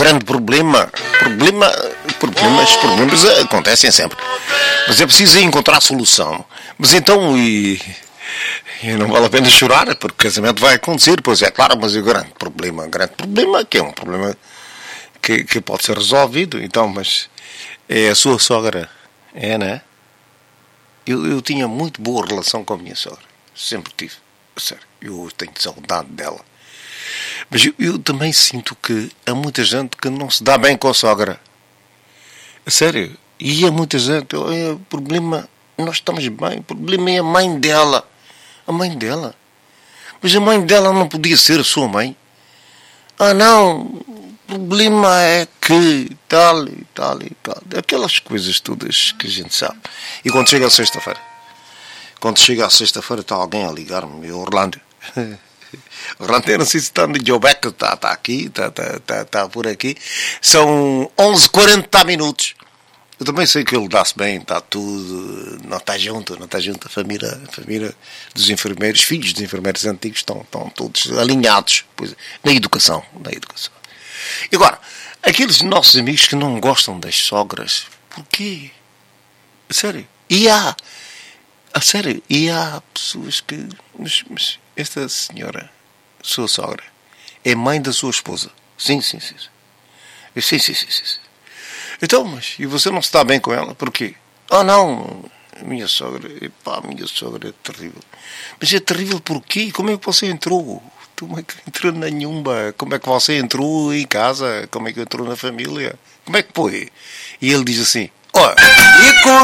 grande problema. Problemas acontecem sempre. Mas é preciso encontrar solução. Mas então, e não vale a pena chorar, porque o casamento vai acontecer, pois é claro, mas o grande problema que é um problema que pode ser resolvido, então, mas é a sua sogra, né? Eu tinha muito boa relação com a minha sogra, sempre tive, sério, eu tenho saudade dela. Mas eu também sinto que há muita gente que não se dá bem com a sogra. Sério. E há muita gente. O problema, nós estamos bem. O problema é a mãe dela. A mãe dela. Mas a mãe dela não podia ser a sua mãe. Ah, não. O problema é que tal e tal e tal. Aquelas coisas todas que a gente sabe. E quando chega a sexta-feira? Quando chega a sexta-feira está alguém a ligar-me. Orlando. Orlando, eu não sei se está no Jobeck, está aqui, está por aqui. São 11h40 minutos. Eu também sei que ele dá-se bem, está tudo, não está junto. A família dos enfermeiros, filhos dos enfermeiros antigos estão todos alinhados, pois, na educação. E agora, aqueles nossos amigos que não gostam das sogras, porquê? Sério? E há pessoas que... Mas esta senhora, sua sogra, é mãe da sua esposa. Sim. Sim. Então, mas e você não se está bem com ela? Porquê? Ah, não, minha sogra é terrível. Mas é terrível porquê? Como é que você entrou? Como é que entrou na nhumba? Como é que você entrou em casa? Como é que entrou na família? Como é que foi? E ele diz assim, olha...